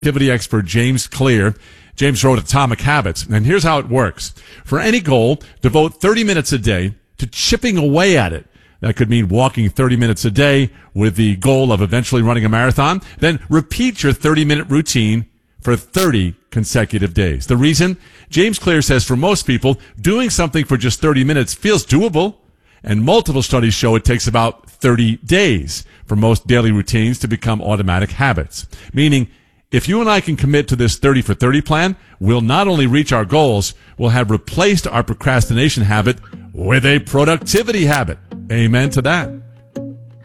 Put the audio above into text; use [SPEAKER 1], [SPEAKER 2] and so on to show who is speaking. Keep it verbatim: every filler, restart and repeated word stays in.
[SPEAKER 1] Activity expert James Clear. James wrote Atomic Habits, and here's how it works. For any goal, devote thirty minutes a day to chipping away at it. That could mean walking thirty minutes a day with the goal of eventually running a marathon. Then repeat your thirty-minute routine for thirty consecutive days. The reason? James Clear says for most people, doing something for just thirty minutes feels doable, and multiple studies show it takes about thirty days for most daily routines to become automatic habits. Meaning, if you and I can commit to this thirty for thirty plan, we'll not only reach our goals, we'll have replaced our procrastination habit with a productivity habit. Amen to that.